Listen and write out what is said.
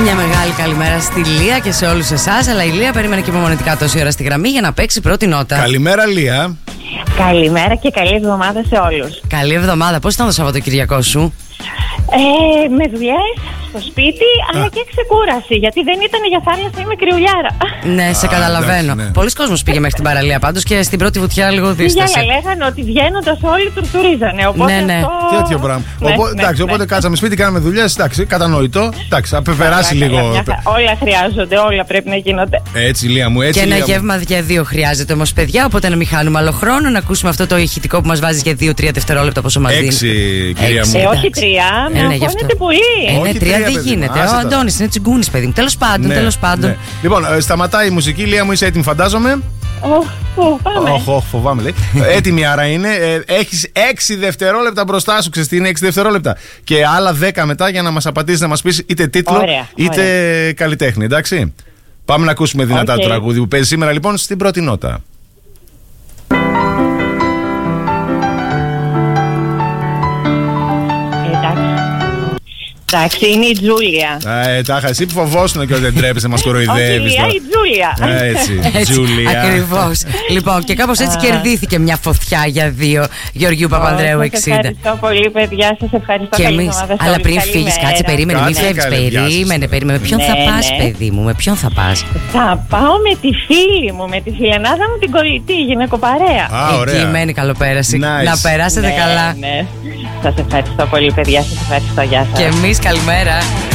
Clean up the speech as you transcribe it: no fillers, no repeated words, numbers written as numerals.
Μια μεγάλη καλημέρα στη Λία και σε όλους εσάς. Αλλά η Λία περίμενε και υπομονετικά τόση ώρα στη γραμμή για να παίξει πρώτη νότα. Καλημέρα, Λία. Καλημέρα και καλή εβδομάδα σε όλους. Καλή εβδομάδα. Πώς ήταν το Σαββατοκυριακό σου? Με δουλειές στο σπίτι, αλλά και ξεκούραση. Γιατί δεν ήταν για θάλασσα, είμαι κρυουλιάρα. Ναι, σε καταλαβαίνω. Ναι. Πολλοί κόσμος πήγε μέχρι την παραλία πάντως και στην πρώτη βουτιά λίγο δίστασε. Για λέγανε ότι βγαίνοντας όλοι τουρτουρίζανε. Οπότε Ναι. αυτό... Τέτοιο πράγμα. Ναι, Οπότε κάτσαμε σπίτι, κάναμε δουλειές. Εντάξει, κατανοητό. Εντάξει, θα περάσει λίγο. Όλα χρειάζονται, όλα πρέπει να γίνονται. Έτσι, Λία μου, έτσι. Και ένα Λία μου. γεύμα για 2 χρειάζεται όμως, παιδιά. Οπότε να μην χάνουμε άλλο χρόνο, να ακούσουμε αυτό το ηχητικό που μας βάζει για 2-3 δευτερόλεπτα πόσο μας δίνει. 6, κυρία μου. Όχι 3, με ναι, γι' αυτό. αγχώνεται πολύ. Όχι, 3 τρία, δεν παιδί γίνεται. μου. Άσε Ο τα. Αντώνης είναι τσιγκούνης, παιδί μου. Τέλος πάντων, Ναι, τέλος πάντων. ναι. Λοιπόν, σταματάει η μουσική. Λία μου, είσαι έτοιμη, φαντάζομαι. Πάμε. Όχι, φοβάμαι, λέει. Έτοιμη άρα είναι. Έχεις 6 δευτερόλεπτα μπροστά σου. Ξέρεις τι είναι 6 δευτερόλεπτα. Και άλλα 10 μετά για να μας απαντήσεις, να μας πεις είτε τίτλο είτε καλλιτέχνη. Εντάξει. Πάμε να ακούσουμε δυνατά το τραγούδι που παίζει σήμερα, λοιπόν, στην πρώτη νότα. Εντάξει, είναι η Τζούλια. Τάχα, εσύ που φοβόσουν και ότι δεν τρέπεσαι, μας κοροϊδεύεις. Όχι, η Τζούλια. Έτσι, Τζούλια. Ακριβώς. Λοιπόν, και κάπως έτσι κερδίθηκε μια φωτιά για 2 Γεωργίου Παπανδρέου 60. Σας ευχαριστώ πολύ, παιδιά. Σας ευχαριστώ. Και καλή εμείς. εβδομάδα σε Αλλά όλους. πριν Καλημέρα. φύγεις, κάτσε, περίμενε. Μην Κάτσε, φεύγεις, καλέ, περίμενε. Με ποιον θα Ναι, πας, ναι. παιδί μου, με ποιον θα πας? Θα πάω με τη φίλη μου, με τη φιλενάδα μου την κολλητή, γυναικοπαρέα. Α, ωραία. Εκεί μένει καλοπέραση. Nice. Να περάσετε καλά. Ναι. Σας ευχαριστώ πολύ, παιδιά. Σας ευχαριστώ. Γεια σας. Και εμείς καλημέρα.